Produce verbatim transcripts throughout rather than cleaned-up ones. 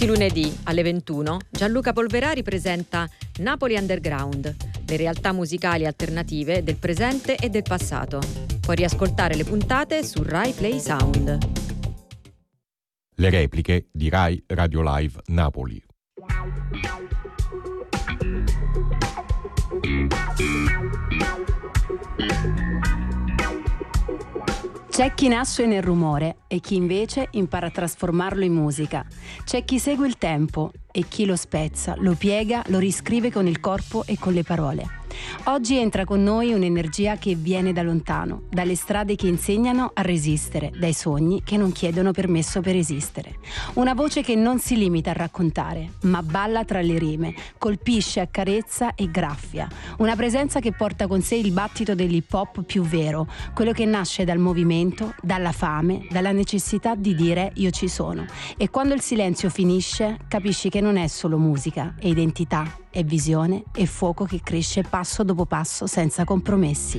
Tutti i lunedì alle ventuno Gianluca Polverari presenta Napoli Underground, le realtà musicali alternative del presente e del passato. Puoi riascoltare le puntate su Rai Play Sound. Le repliche di Rai Radio Live Napoli. C'è chi nasce nel rumore e chi invece impara a trasformarlo in musica. C'è chi segue il tempo e chi lo spezza, lo piega, lo riscrive con il corpo e con le parole. Oggi entra con noi un'energia che viene da lontano, dalle strade che insegnano a resistere, dai sogni che non chiedono permesso per esistere. Una voce che non si limita a raccontare, ma balla tra le rime, colpisce, accarezza e graffia. Una presenza che porta con sé il battito dell'hip hop più vero, quello che nasce dal movimento, dalla fame, dalla necessità di dire io ci sono. E quando il silenzio finisce, capisci che non è solo musica, è identità, è visione e fuoco che cresce passo dopo passo senza compromessi.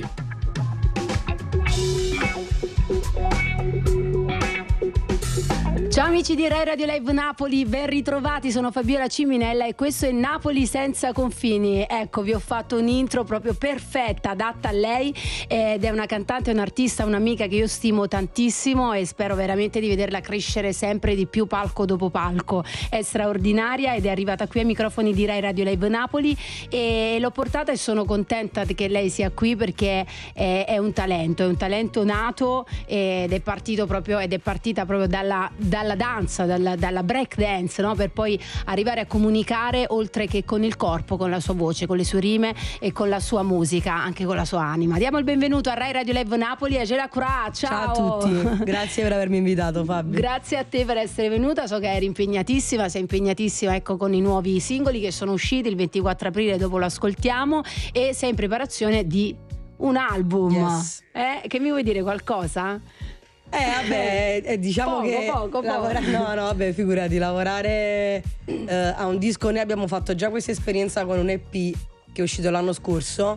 Ciao amici di Rai Radio Live Napoli, ben ritrovati, sono Fabiola Ciminella e questo è Napoli senza confini. Ecco, vi ho fatto un'intro proprio perfetta, adatta a lei, ed è una cantante, un'artista, un'amica che io stimo tantissimo e spero veramente di vederla crescere sempre di più palco dopo palco. È straordinaria ed è arrivata qui ai microfoni di Rai Radio Live Napoli e l'ho portata e sono contenta che lei sia qui perché è, è un talento, è un talento nato ed è partito proprio ed è partita proprio dalla, dalla dalla danza, dalla, dalla break dance, no? Per poi arrivare a comunicare oltre che con il corpo, con la sua voce, con le sue rime e con la sua musica, anche con la sua anima. Diamo il benvenuto a Rai Radio Live Napoli a Gela Cura. Ciao. Ciao a tutti, grazie per avermi invitato, Fabio. Grazie a te per essere venuta, so che eri impegnatissima, sei impegnatissima ecco con i nuovi singoli che sono usciti il ventiquattro aprile, dopo lo ascoltiamo, e sei in preparazione di un album. Yes. Eh, che mi vuoi dire qualcosa? Eh vabbè, eh, diciamo poco, che poco, poco. lavora- no no vabbè figurati, lavorare eh, a un disco, noi abbiamo fatto già questa esperienza con un E P che è uscito l'anno scorso,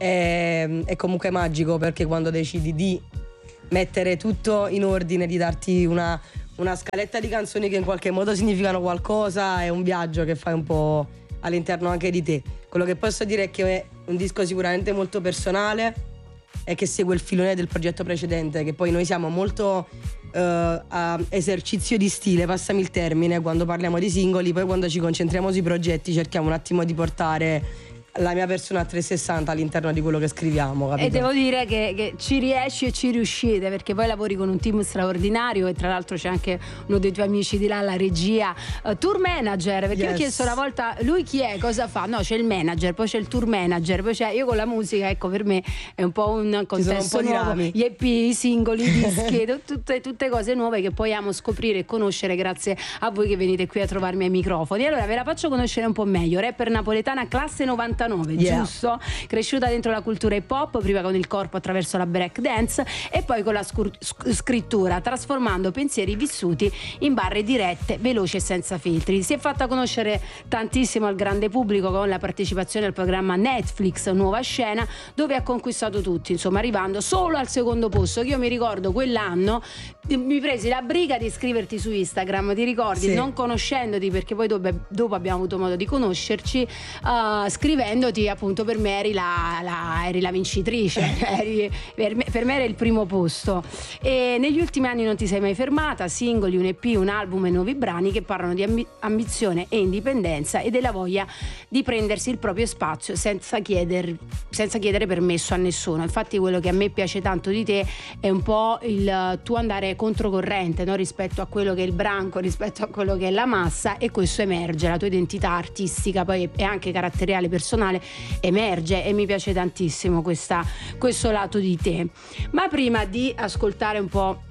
è, è comunque magico perché quando decidi di mettere tutto in ordine, di darti una, una scaletta di canzoni che in qualche modo significano qualcosa, è un viaggio che fai un po' all'interno anche di te. Quello che posso dire è che è un disco sicuramente molto personale e che segue il filone del progetto precedente, che poi noi siamo molto uh, a esercizio di stile, passami il termine, quando parliamo di singoli, poi quando ci concentriamo sui progetti cerchiamo un attimo di portare la mia persona a trecentosessanta all'interno di quello che scriviamo, capito? E devo dire che, che ci riesci e ci riuscite, perché poi lavori con un team straordinario e tra l'altro c'è anche uno dei tuoi amici di là, la regia, uh, tour manager, perché Yes. ho chiesto una volta lui chi è, cosa fa, no c'è il manager, poi c'è il tour manager, poi c'è io con la musica, ecco per me è un po' un contesto un po' di nuovo, rami. gli E P, i singoli, i dischi, tutte, tutte cose nuove che poi amo scoprire e conoscere grazie a voi che venite qui a trovarmi ai microfoni. Allora ve la faccio conoscere un po' meglio, rapper napoletana classe novantanove, Yeah. giusto? Cresciuta dentro la cultura hip hop, prima con il corpo attraverso la break dance e poi con la scur- sc- scrittura, trasformando pensieri vissuti in barre dirette, veloci e senza filtri. Si è fatta conoscere tantissimo al grande pubblico con la partecipazione al programma Netflix Nuova Scena, dove ha conquistato tutti, insomma arrivando solo al secondo posto. Che io mi ricordo quell'anno mi presi la briga di scriverti su Instagram, ti ricordi? Sì. Non conoscendoti, perché poi dopo, dopo abbiamo avuto modo di conoscerci, uh, scrivendoti appunto per me eri la, la, eri la vincitrice, eri, per, me, per me era il primo posto. E negli ultimi anni non ti sei mai fermata, singoli, un E P, un album e nuovi brani che parlano di ambi- ambizione e indipendenza e della voglia di prendersi il proprio spazio senza chieder, senza chiedere permesso a nessuno. Infatti quello che a me piace tanto di te è un po' il tuo andare controcorrente, no? Rispetto a quello che è il branco, rispetto a quello che è la massa, e questo emerge, la tua identità artistica poi e anche caratteriale, personale emerge, e mi piace tantissimo questa, questo lato di te. Ma prima di ascoltare un po'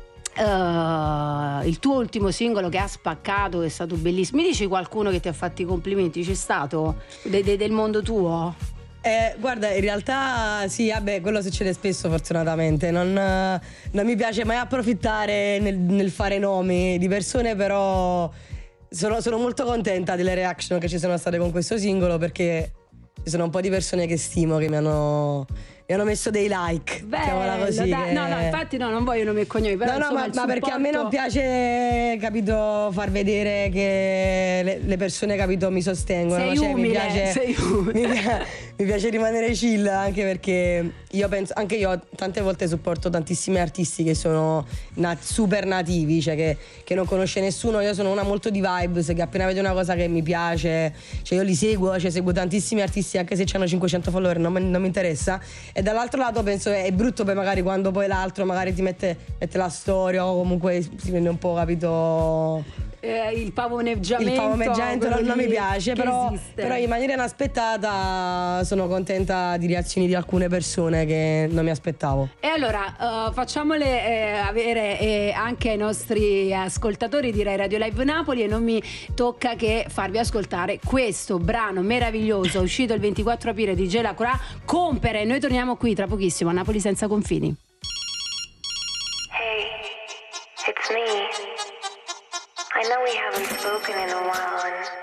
Uh, il tuo ultimo singolo che ha spaccato, che è stato bellissimo, mi dici qualcuno che ti ha fatto i complimenti? C'è stato de- de- del mondo tuo? Eh, guarda, in realtà sì, vabbè, quello succede spesso fortunatamente. Non, non mi piace mai approfittare nel, nel fare nomi di persone, però sono, sono molto contenta delle reaction che ci sono state con questo singolo, perché ci sono un po' di persone che stimo, che mi hanno, mi hanno messo dei like. Chiamiamola così. Da, che... No, no, infatti no, non voglio nome e cognomi, però No, no, insomma, ma, il ma supporto... perché a me non piace, capito, far vedere che le, le persone, capito, mi sostengono. Sei cioè, umile, mi piace, sei umile. Mi, piace, mi piace rimanere chill, anche perché io penso, anche io tante volte supporto tantissimi artisti che sono nat- super nativi, cioè che, che non conosce nessuno. Io sono una molto di vibes, che appena vedo una cosa che mi piace, cioè io li seguo, cioè seguo tantissimi artisti anche se hanno cinquecento follower, non, non mi interessa. E dall'altro lato penso è brutto poi magari quando poi l'altro magari ti mette, mette la storia o comunque si prende un po', capito, eh, il pavoneggiamento, il pavoneggiamento non, non mi piace, però, però in maniera inaspettata sono contenta di reazioni di alcune persone che non mi aspettavo. E allora uh, facciamole eh, avere eh, anche ai nostri ascoltatori di Rai Radio Live Napoli, e non mi tocca che farvi ascoltare questo brano meraviglioso uscito il ventiquattro aprile di Gela Cura, Compere. Noi torniamo qui tra pochissimo a Napoli senza confini. Hey, it's me. I know we haven't spoken in a while, and